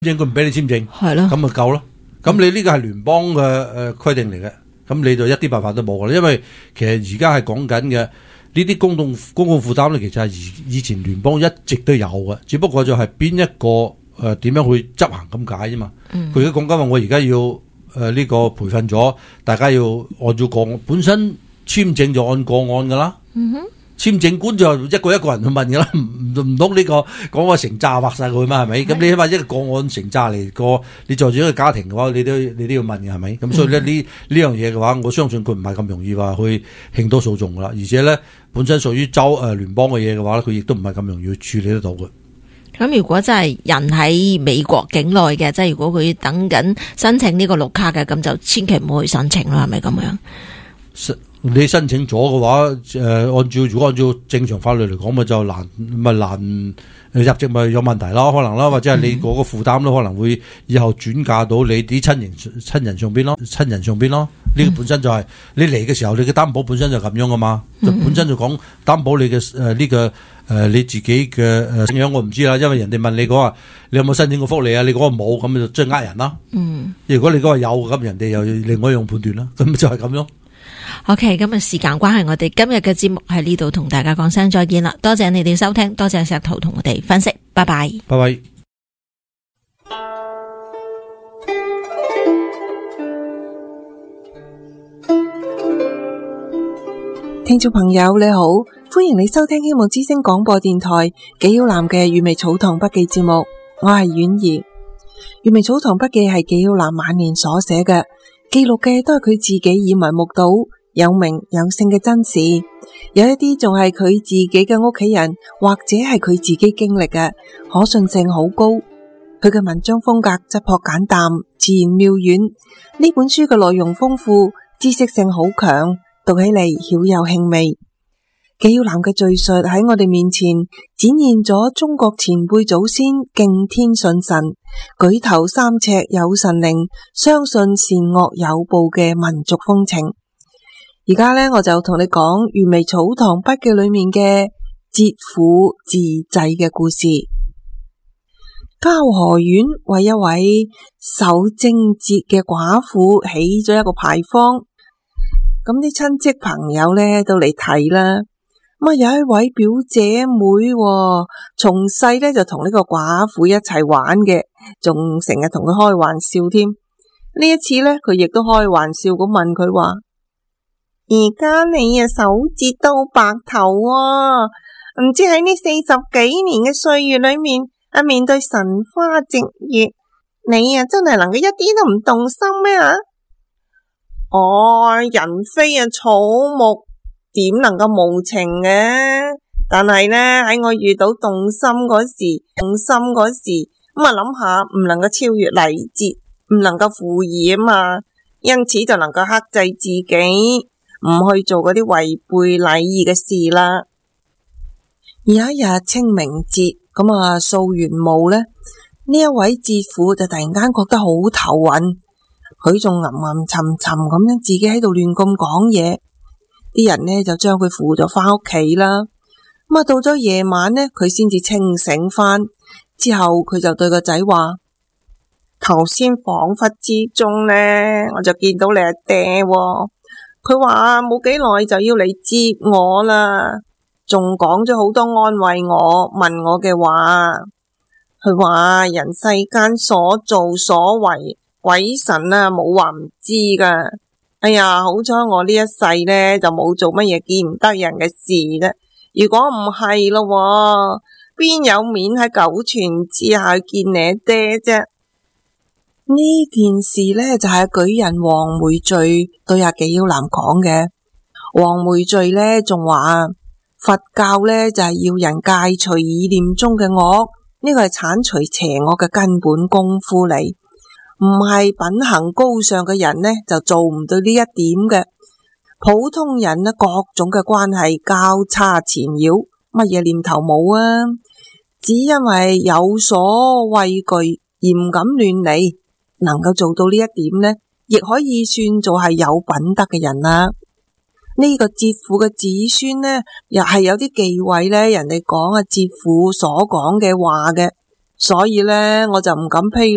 證佢唔俾你簽證， 係咯， 咁咪夠咯。咁你呢個係聯邦嘅規定嚟嘅，咁你就一啲辦法都冇噶啦。因為其實而家係講緊嘅呢啲公共負擔咧，其實係以前聯邦一直都有嘅，只不過就係邊一個點樣去執行咁解啫嘛。佢而家講緊話，我而家要呢個培訓咗，大家要按照個案，本身簽證就按個案噶啦。簽證官就一個人去問㗎啦，唔通呢個講個成紮畫晒佢嘛，係咪？咁你起碼一個個案成紮嚟個，你在住一個家庭嘅話，你都要問嘅係咪？咁所以咧呢樣嘢嘅話，我相信佢唔係咁容易話去興多訴訟㗎啦，而且咧本身屬於聯邦嘅嘢嘅話咧，佢亦都唔係咁容易去處理得到嘅。 咁如果真係人喺美國境內嘅，即係如果佢等緊申請呢個綠卡嘅，咁就千祈唔好去申請啦，係咪咁樣？ 你申請咗嘅話，如果按照正常法律嚟講，咪就難入籍咪有問題啦，可能啦，或者係你嗰個負擔都可能會以後轉嫁到你啲親人上邊咯，呢個本身就係你嚟嘅時候，你嘅擔保本身就咁樣噶嘛，就本身就講擔保你嘅呢個你自己嘅樣我唔知啦，因為人哋問你講話你有冇申請過福利啊，你講話冇，咁就即係呃人啦。如果你講話有，咁人哋又另外一樣判斷啦，咁就係咁樣。 OK， 咁時間關係，我哋今日嘅節目喺呢度同大家講聲再見啦，多謝你哋收聽，多謝石頭同我哋分析，拜拜。 拜拜。 聽眾朋友你好，歡迎你收聽希望之聲廣播電台紀曉嵐嘅閱微草堂筆記節目，我係婉兒。閱微草堂筆記係紀曉嵐晚年所寫嘅，記錄嘅都係佢自己耳聞目睹有名有姓嘅真事，有一啲仲係佢自己嘅屋企人或者係佢自己經歷嘅，可信性好高。佢嘅文章風格質樸簡淡，自然妙遠。呢本書嘅內容豐富，知識性好強，讀起嚟曉有興味。紀曉嵐嘅敘述喺我哋面前展現咗中國前輩祖先敬天信神、舉頭三尺有神靈、相信善惡有報嘅民族風情。而家呢，我就同你講閱微草堂筆記裏面嘅節婦自濟嘅故事。交河縣為一位守貞節嘅寡婦起咗一個牌坊，咁啲親戚朋友呢都嚟睇啦。咁有一位表姐妹，從細呢就同呢個寡婦一齊玩嘅，仲成日同佢開玩笑添。呢一次呢，佢亦都開玩笑咁問佢話：而家你守節都白頭啊，唔知喺呢40幾年嘅歲月裏面，面對神花夕月，你真係能夠一啲都唔動心咩啊？人非草木，點能夠無情嘅？但係呢，喺我遇到動心嗰時，咁諗下唔能夠超越禮節，唔能夠負義啊嘛，因此就能夠克制自己，唔去做嗰啲違背禮儀嘅事啦。有一日清明節，咁掃完墓呢，呢一位節婦就突然間覺得好頭暈，佢仲吟吟沉沉咁樣自己喺度亂咁講嘢，啲人呢就將佢扶咗返屋企啦。咁到咗夜晚呢，佢先至清醒返，之後佢就對個仔話：頭先恍惚之中呢，我就見到你阿爹喎，佢話冇幾耐就要嚟接我啦，仲講咗好多安慰我、問我嘅話。佢話人世間所做所為，鬼神冇話唔知噶。哎呀，好彩我呢一世呢就冇做乜嘢見唔得人嘅事啫。如果唔係咯，邊有面喺九泉之下見你爹啫？呢件事呢就係舉人黃梅序對阿紀曉嵐講嘅。黃梅序呢仲話佛教呢就係要人戒除意念中嘅惡，呢個係鏟除邪惡嘅根本功夫嚟，唔係品行高尚嘅人呢就做唔到呢一點嘅。普通人呢，各種嘅關係交叉纏繞，乜嘢念頭冇啊？只因為有所畏懼而唔敢亂嚟，能夠做到呢一點呢，亦可以算做係有品德嘅人啦。呢個節婦嘅子孫呢，又係有啲忌諱呢，人哋講節婦所講嘅話嘅，所以呢，我就唔敢披